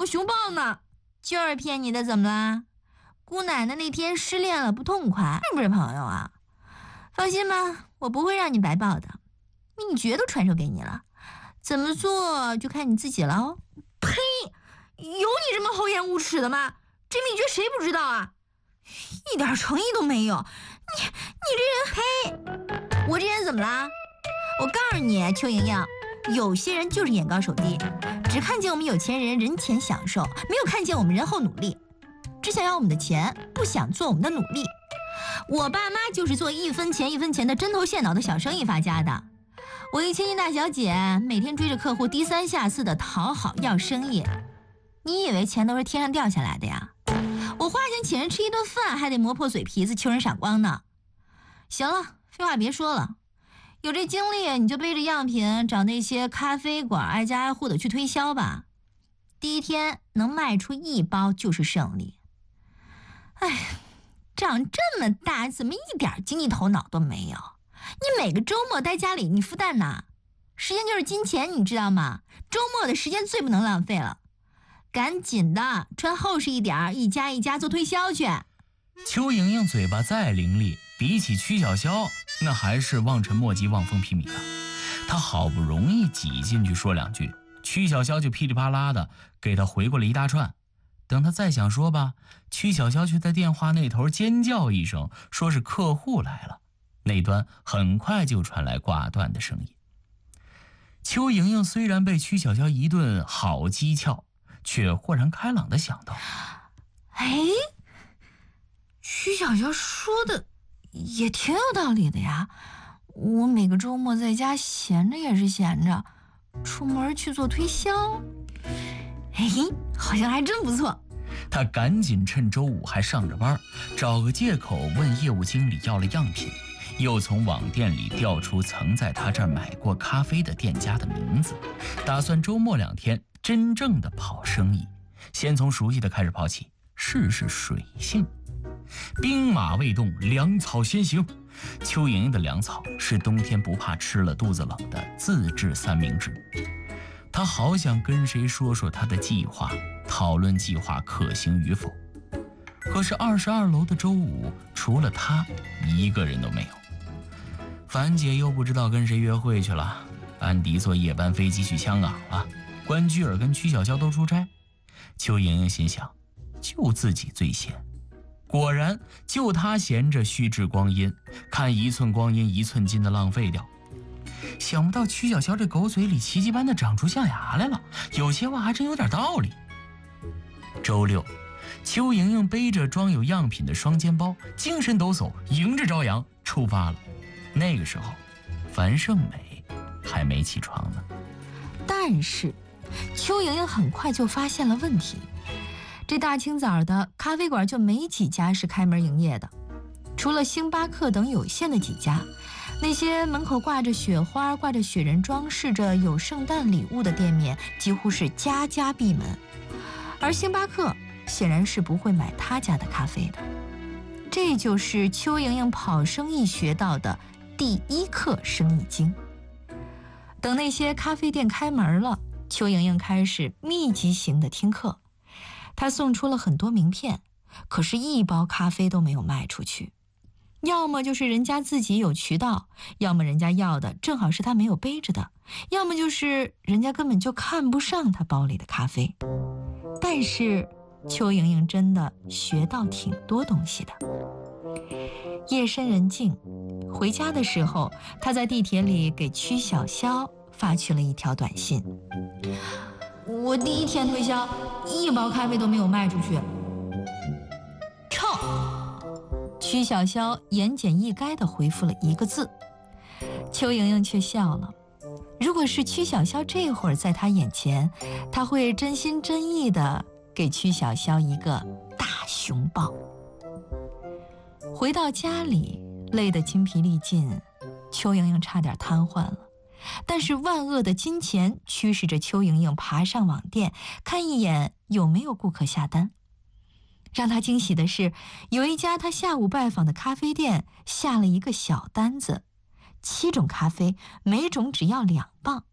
过熊抱呢。 就是骗你的，怎么啦？姑奶奶那天失恋了，不痛快，是不是朋友啊？放心吧，我不会让你白抱的，秘诀都传授给你了，怎么做就看你自己了哦。 呸！有你这么厚颜无耻的吗？这秘诀谁不知道啊？一点诚意都没有。你这人，呸！我这人怎么啦？我告诉你，邱莹莹，有些人就是眼高手低，只看见我们有钱人人前享受，没有看见我们人后努力，只想要我们的钱，不想做我们的努力。我爸妈就是做一分钱一分钱的针头线脑的小生意发家的。我一千金大小姐，每天追着客户低三下四的讨好要生意。你以为钱都是天上掉下来的呀？我花钱请人吃一顿饭，还得磨破嘴皮子求人闪光呢。行了，废话别说了，有这精力你就背着样品找那些咖啡馆挨家挨户的去推销吧。第一天能卖出1包就是胜利。哎，长这么大怎么一点经济头脑都没有？你每个周末待家里你孵蛋呢？时间就是金钱，你知道吗？周末的时间最不能浪费了。赶紧的，穿厚实一点，一家一家做推销去。 邱莹莹嘴巴再伶俐，比起曲筱绡，那还是望尘莫及、望风披靡的。她好不容易挤进去说2句，曲筱绡就噼里啪啦的给她回过了一大串。等她再想说吧，曲筱绡却在电话那头尖叫一声，说是客户来了。那端很快就传来挂断的声音。邱莹莹虽然被曲筱绡一顿好讥诮，却豁然开朗地想到， 哎，曲筱绡说的也挺有道理的呀。我每个周末在家闲着也是闲着，出门去做推销，哎，好像还真不错。 她赶紧趁周五还上着班，找个借口问业务经理要了样品，又从网店里调出曾在她这儿买过咖啡的店家的名字，打算周末2天真正的跑生意。先从熟悉的开始跑起，试试水性。兵马未动，粮草先行。邱莹莹的粮草是冬天不怕吃了肚子冷的自制3明治。她好想跟谁说说她的计划，讨论计划可行与否。可是22楼的周五，除了她一个人都没有。樊姐又不知道跟谁约会去了，安迪坐夜班飞机去香港了，关雎尔跟曲筱绡都出差。邱莹莹心想，就自己最闲。果然，就她闲着虚掷光阴，看1寸光阴1寸金的浪费掉。想不到曲筱绡这狗嘴里奇迹般的长出象牙来了，有些话还真有点道理。周6，邱莹莹背着装有样品的双肩包，精神抖擞，迎着朝阳出发了。那个时候，樊胜美还没起床呢。 但是，邱莹莹很快就发现了问题。这大清早的咖啡馆就没几家是开门营业的，除了星巴克等有限的几家，那些门口挂着雪花、挂着雪人装饰着有圣诞礼物的店面几乎是家家闭门。而星巴克显然是不会买他家的咖啡的。这就是邱莹莹跑生意学到的第1课生意经。等那些咖啡店开门了，邱莹莹开始密集型的听课。她送出了很多名片，可是1包咖啡都没有卖出去。要么就是人家自己有渠道，要么人家要的正好是她没有背着的，要么就是人家根本就看不上她包里的咖啡。但是邱莹莹真的学到挺多东西的。夜深人静，回家的时候，她在地铁里给曲筱绡发去了一条短信：我第1天推销1包咖啡都没有卖出去。臭！曲筱绡言简意赅地回复了1个字。邱莹莹却笑了。如果是曲筱绡这会儿在她眼前，她会真心真意地给曲筱绡一个大熊抱。回到家里，累得精疲力尽，邱莹莹差点瘫痪了。但是万恶的金钱驱使着邱莹莹爬上网店，看一眼有没有顾客下单。让她惊喜的是，有一家她下午拜访的咖啡店下了一个小单子，7种咖啡，每种只要2磅。